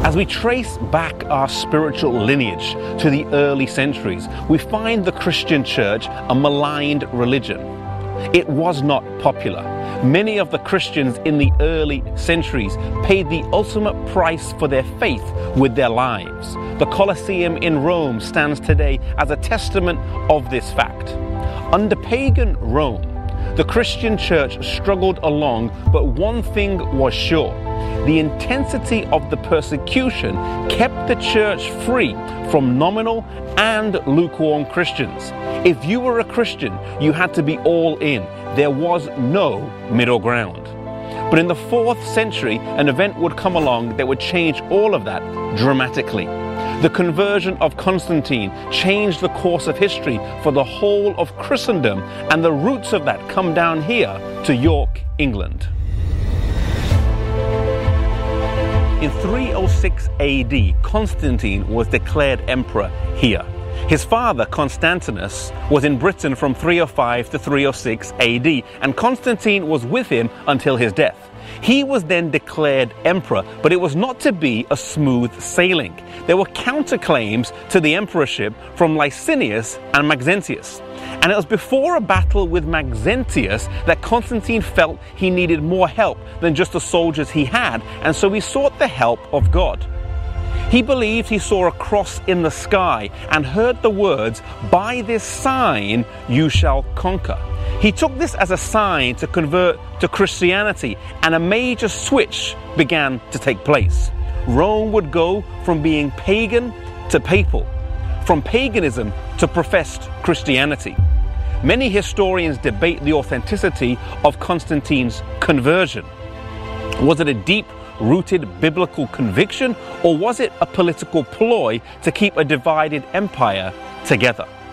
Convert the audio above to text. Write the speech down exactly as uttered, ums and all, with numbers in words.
As we trace back our spiritual lineage to the early centuries, we find the Christian church a maligned religion. It was not popular. Many of the Christians in the early centuries paid the ultimate price for their faith with their lives. The Colosseum in Rome stands today as a testament of this fact. Under pagan Rome, the Christian church struggled along, but one thing was sure. The intensity of the persecution kept the church free from nominal and lukewarm Christians. If you were a Christian, you had to be all in. There was no middle ground. But in the fourth century, an event would come along that would change all of that dramatically. The conversion of Constantine changed the course of history for the whole of Christendom, and the roots of that come down here to York, England. In three oh six A D, Constantine was declared emperor here. His father, Constantinus, was in Britain from three oh five to three oh six A D, and Constantine was with him until his death. He was then declared emperor, but it was not to be a smooth sailing. There were counterclaims to the emperorship from Licinius and Maxentius. And it was before a battle with Maxentius that Constantine felt he needed more help than just the soldiers he had, and so he sought the help of God. He believed he saw a cross in the sky and heard the words, "By this sign you shall conquer." He took this as a sign to convert to Christianity, and a major switch began to take place. Rome would go from being pagan to papal, from paganism to professed Christianity. Many historians debate the authenticity of Constantine's conversion. Was it a deep-rooted biblical conviction, or was it a political ploy to keep a divided empire together?